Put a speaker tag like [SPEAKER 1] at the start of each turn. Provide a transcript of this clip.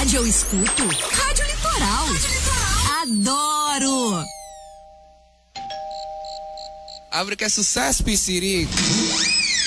[SPEAKER 1] rádio eu escuto? Rádio Litoral. Adoro!
[SPEAKER 2] Abre que é sucesso, Piscirico.